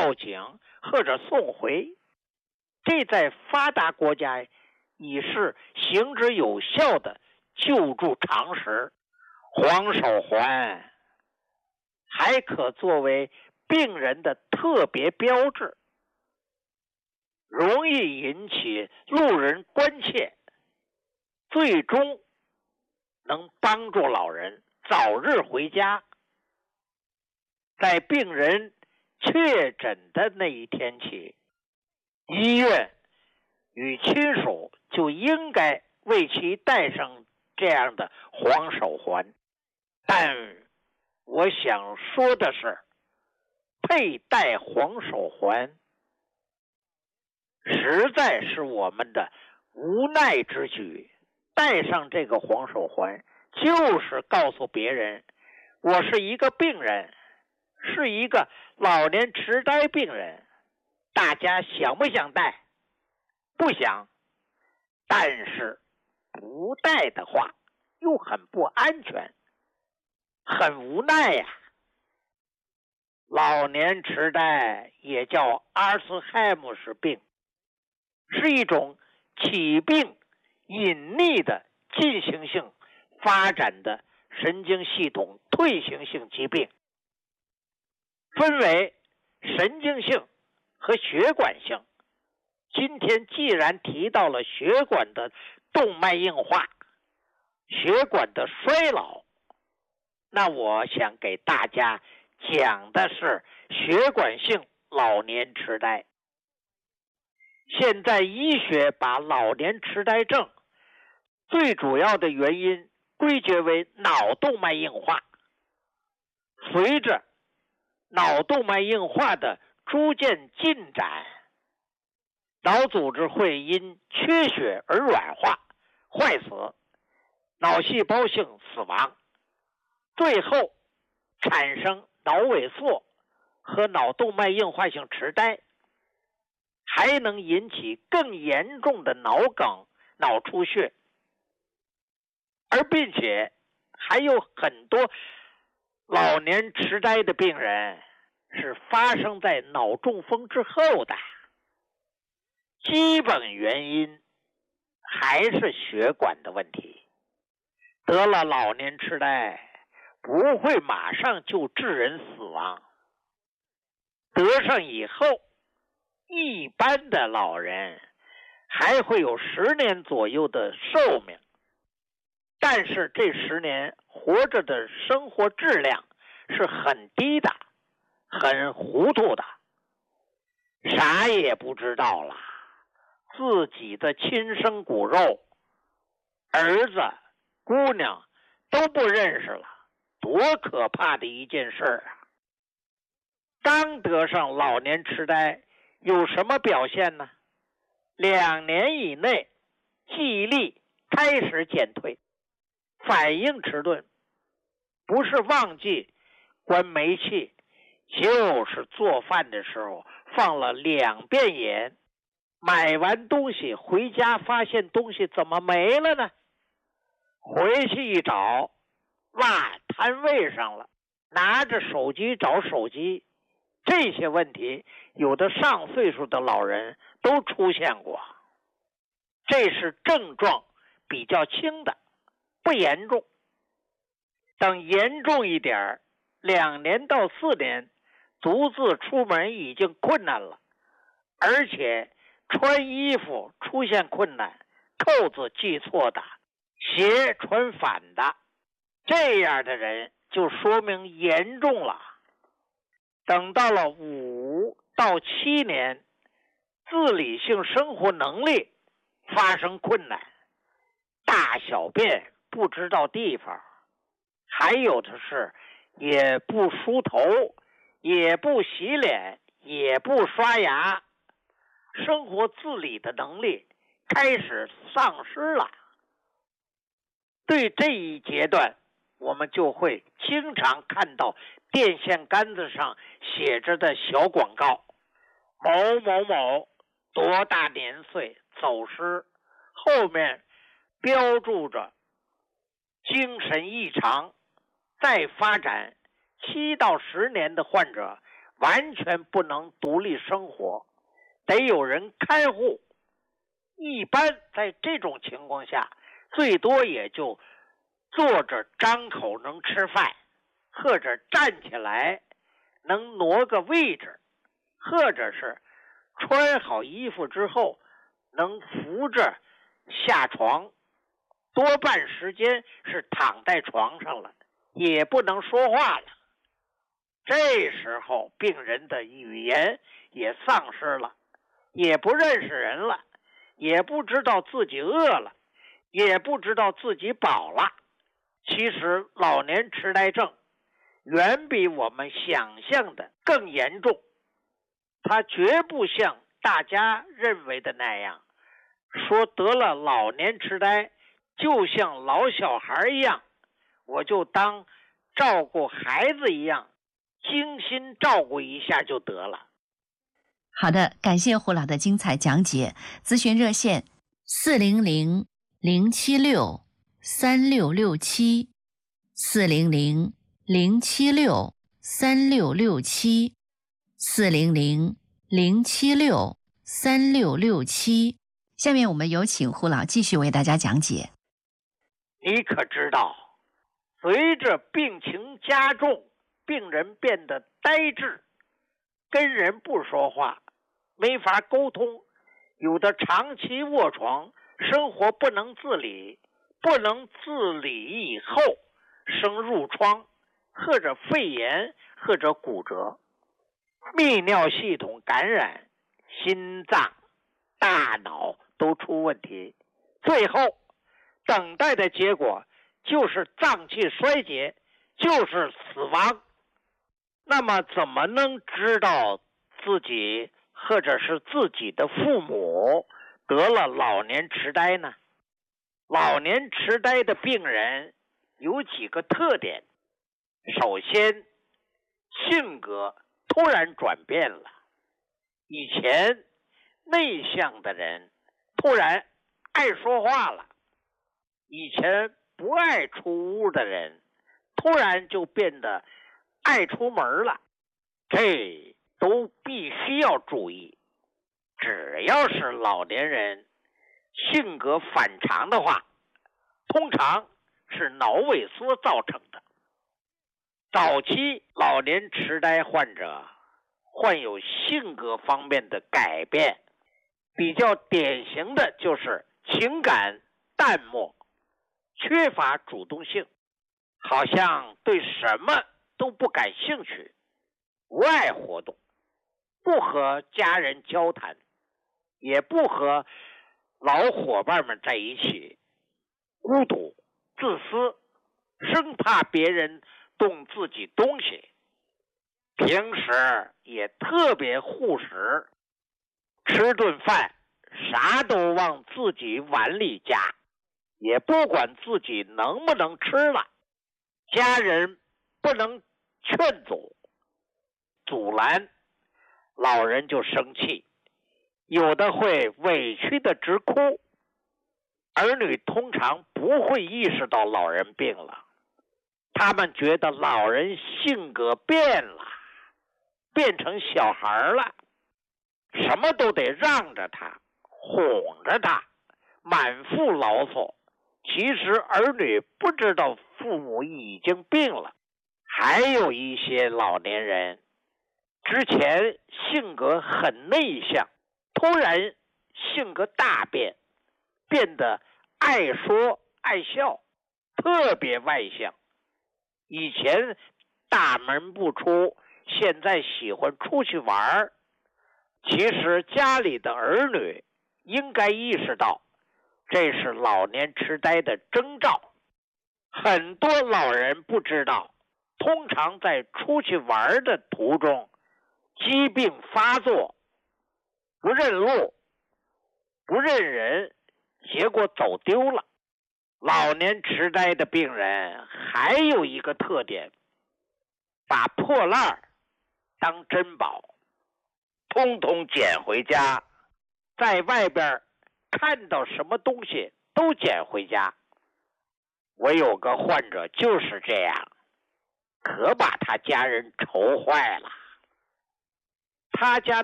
报警或者送回，这在发达国家已是行之有效的救助常识。黄手环还可作为病人的特别标志，容易引起路人关切，最终能帮助老人早日回家。在病人确诊的那一天起，医院与亲属就应该为其戴上这样的黄手环。但我想说的是，佩戴黄手环实在是我们的无奈之举。戴上这个黄手环，就是告诉别人，我是一个病人，是一个老年痴呆病人。大家想不想戴？不想。但是不戴的话又很不安全，很无奈呀。老年痴呆也叫阿兹海默氏病，是一种起病隐匿的进行性发展的神经系统退行性疾病，分为神经性和血管性。今天既然提到了血管的动脉硬化、血管的衰老，那我想给大家讲的是血管性老年痴呆。现在医学把老年痴呆症最主要的原因归结为脑动脉硬化。随着脑动脉硬化的逐渐进展，脑组织会因缺血而软化、坏死，脑细胞性死亡，最后产生脑萎缩和脑动脉硬化性痴呆，还能引起更严重的脑梗、脑出血，而并且还有很多老年痴呆的病人是发生在脑中风之后的。基本原因还是血管的问题。得了老年痴呆不会马上就致人死亡，得上以后一般的老人还会有10年左右的寿命，但是这10年活着的生活质量是很低的，很糊涂的，啥也不知道了，自己的亲生骨肉、儿子、姑娘都不认识了，多可怕的一件事啊！刚得上老年痴呆有什么表现呢？2年以内记忆力开始减退，反应迟钝，不是忘记关煤气，就是做饭的时候放了2遍盐，买完东西回家发现东西怎么没了呢？回去一找，落摊位上了，拿着手机找手机。这些问题有的上岁数的老人都出现过，这是症状比较轻的，不严重。等严重一点，2年到4年独自出门已经困难了，而且穿衣服出现困难，扣子系错的，鞋穿反的，这样的人就说明严重了。等到了5到7年，自理性生活能力发生困难，大小便不知道地方，还有的是也不梳头，也不洗脸，也不刷牙，生活自理的能力开始丧失了。对这一阶段，我们就会经常看到电线杆子上写着的小广告，某某某多大年岁走失，后面标注着精神异常，再发展7到10年的患者完全不能独立生活，得有人看护。一般在这种情况下，最多也就坐着张口能吃饭，或者站起来能挪个位置，或者是穿好衣服之后能扶着下床，多半时间是躺在床上了，也不能说话了。这时候病人的语言也丧失了，也不认识人了，也不知道自己饿了，也不知道自己饱了。其实老年痴呆症远比我们想象的更严重，它绝不像大家认为的那样，说得了老年痴呆就像老小孩一样，我就当照顾孩子一样精心照顾一下就得了。 好的，感谢胡老的精彩讲解。咨询热线400-076-3667 400-076-3667 400-076-3667。下面我们有请胡老继续为大家讲解。 你可知道，随着病情加重，病人变得呆滞，跟人不说话，没法沟通，有的长期卧床，生活不能自理，不能自理以后生褥疮，或者肺炎，或者骨折，泌尿系统感染，心脏、大脑都出问题，最后等待的结果就是脏器衰竭，就是死亡。那么怎么能知道自己或者是自己的父母得了老年痴呆呢？老年痴呆的病人有几个特点。首先，性格突然转变了，以前内向的人突然爱说话了，以前不爱出屋的人突然就变得爱出门了，这都必须要注意。只要是老年人性格反常的话，通常是脑萎缩造成的。早期老年痴呆患者患有性格方面的改变，比较典型的就是情感淡漠，缺乏主动性，好像对什么都不感兴趣，不爱活动，不和家人交谈，也不和老伙伴们在一起，孤独、自私，生怕别人动自己东西，平时也特别护食，吃顿饭啥都往自己碗里夹，也不管自己能不能吃了，家人不能劝阻拦，老人就生气，有的会委屈的直哭。儿女通常不会意识到老人病了，他们觉得老人性格变了，变成小孩了，什么都得让着他，哄着他，满腹牢骚。其实儿女不知道父母已经病了。还有一些老年人之前性格很内向，突然性格大变，变得爱说爱笑，特别外向。以前大门不出，现在喜欢出去玩。其实家里的儿女应该意识到，这是老年痴呆的征兆。很多老人不知道，通常在出去玩的途中，疾病发作，不认路，不认人，结果走丢了。老年痴呆的病人还有一个特点，把破烂当珍宝，通通捡回家，在外边看到什么东西都捡回家。我有个患者就是这样，可把他家人愁坏了。 他家